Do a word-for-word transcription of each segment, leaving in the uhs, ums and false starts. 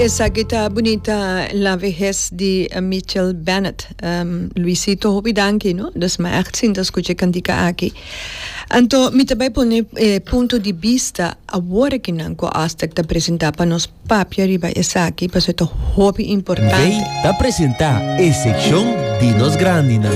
Esa guitarra bonita, La vejez de uh, Mitchell Bennett. Um, Luisito, hopi danki, no? Das ma echt zien, dat escuche cantica aqui. Anto, mi também pone eh, ponto de vista agora que não co aspecto da apresentar para nós papia riba essa aqui, para ser hobby importante. Vem da apresentar a secção de nos grandina.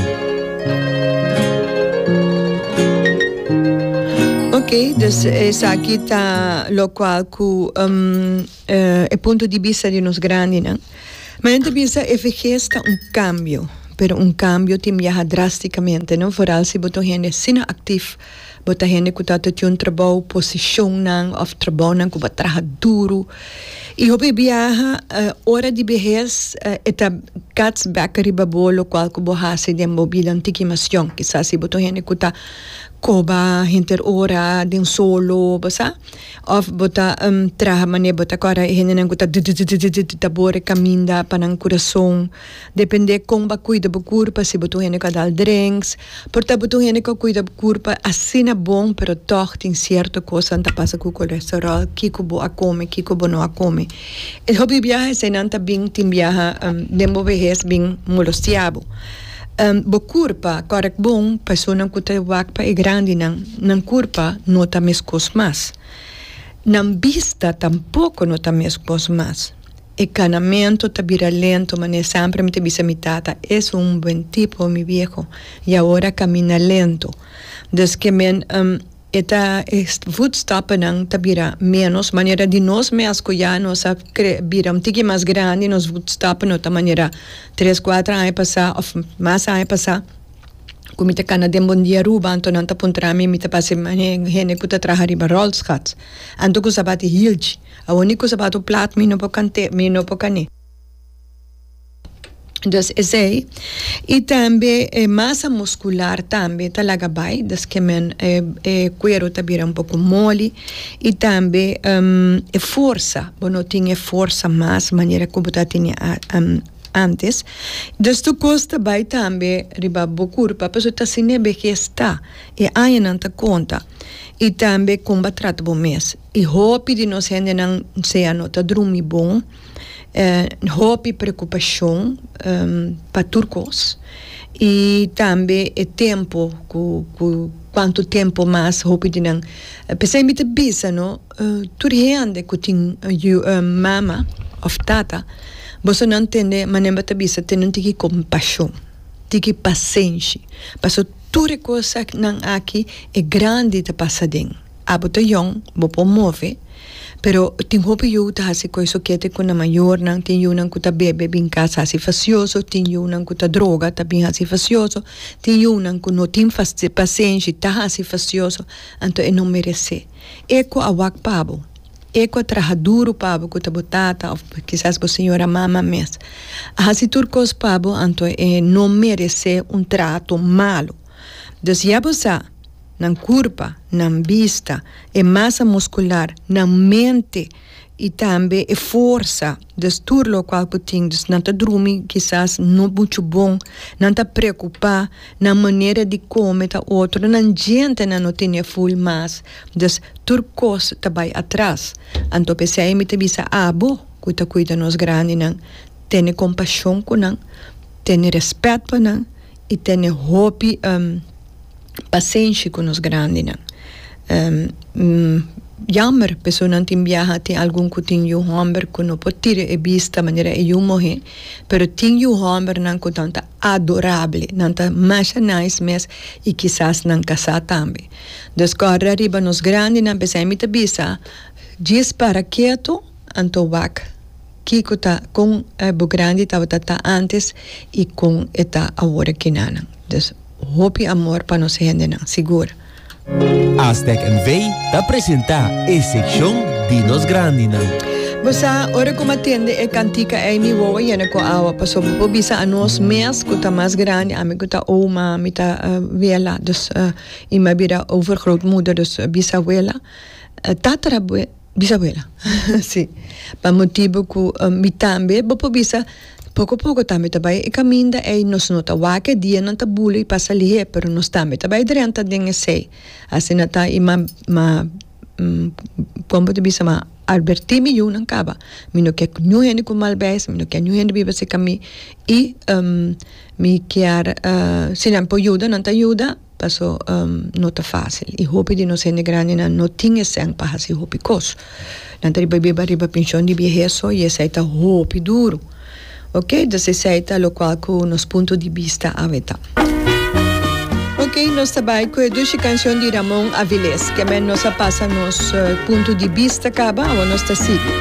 Ok, dus essa aqui tá lo qual cu um, eh, é ponto de vista de nos grandina. Mas então vista é vejez um cambio. Pero um cambio te viaja drasticamente, não? Vooral se boto gente sina actief, boto gente que tá te um trabalho posicionan of trabalho que vai trabalhar duro. E hope viaja uh, hora de vejez uh, eta cats backeri babolo qual que bohase de mobilan tikimação, que sa se boto gente que tá koba hinter ora din solo basa of bota um, traha mane bota kora hene nang kuta tabore caminda panang coração depende com ba cuida ba curpa se boto hene kadal drinks porta boto hene ka cuida ba curpa assina bom pero toch tem certo coisa anta passa com colesterol kiko bo a come kiko bo no a come el hobby viaje se nanta bing tim viaja um, dembo vejez bing molostiabo. Um, bo curpa, correct bom, pessoa que te wakpa é grande, não, não curpa, não tá mescos mais. Não vista, tampouco não tá mescos mais. E canamento tá vira lento, mas sempre me te bisa mitata. É um bom tipo, mi viejo. E agora camina lento. Des que men, um, eta voetstappen nang tabira menos maneira de nós mesmos coianos a viram tiki mais grande nos voetstappen outra maneira três quatro anos passar ou mais anos passar como te cana de bom dia ruba anto não tá pontrami me te passe mane hene kuta traha riba rolls hats anto ku sabati hilch a único sabato plat mi no pocante mi no pocane. Dus é aí. E também a massa muscular também talaga vai, das que men é, é cuero também um pouco mole e também um, é força, bom não tinha força mais maneira como tá tinha um, antes. Dus tu costa vai também riba bocurpa, pessoa tá sine está e aí não tá conta. E também combater bom mês. E hope de nós ainda não se anota dormir bom. Uh, hope e preocupação um, para turcos e também o tempo cu, cu, quanto tempo mais hope de não pensei me te bisa no uh, tudo gente que tem uh, mama of tata você não entende mas nem te bisa tem não tem compaixão tem que paciência passo tudo coisa não aqui é grande de passadem abota young bopo move pero tem hope eu tá assim coisa que te com a maior não tem eu não que tá bebe bem casa assim facioso tem eu não que tá droga tá bem assim facioso tem eu não que não tem paciência tá assim facioso então é não merece é com a wak pabo é com a trabalho duro pabo que tá botata ou quizás a senhora mama mes assim turcos pabo então é não merece um trato malo dus já você na curva, na vista, é massa muscular, na mente e também é força, desturlo qual que tem, não está dormir, quizás não muito bom, não está preocupar na maneira de comer tá outro, não gente não tem full mas, des turcos também atrás, então pensei me te bisa abo, que tá cuida nos grandes não, tem compaixão com não, tem respeito para não e tem hobby um, paciência com os grandes não um, um, jammer pessoa não tem viaja tem algum que tem o hammer que não pode tirar e vista maneira é eu morrer pero tem o hammer não que tanta adorável não tá mais nice mas e quizás não casar também dos corre arriba nos grandes não pensei me te bisa diz para quieto anto vac Kiko tá com o grande tava tá antes e com eta agora que não dus hope amor para nós gente não segura. Aztec en vei da apresentar a secção de nos grandina. Você ora como atende é cantica é mi voa e na coa passou por bisa a nós mês que tá mais grande a mim que tá oma mi tá vela dus e minha vida overgrootmoeder dus bisabuela tatarabuela bisabuela sim para motivo que mi também bopo bisa pouco pouco também também e caminha é nós não tá waque dia não tá bule e passa ali pero nós também também durante a dinha sei assim não tá e ma ma um, como te bisa ma alberti mi yun ang kaba mi no ke nyuhen ko malbes mi no ke nyuhen biba se kami e um, mi kiar uh, sinampo yuda nanta yuda paso um, nota fácil e hopi di no se negrani na no tinge sang pa hasi hopi kos nanta riba biba riba pensión di viejezo e essa hopi duro ok da se seita lo qual con nos punto di vista aveta. Ok, nós trabalhamos com a duas canções de Ramon Avilés, que também nos passa nos uh, ponto de vista acaba, ou nós está assim.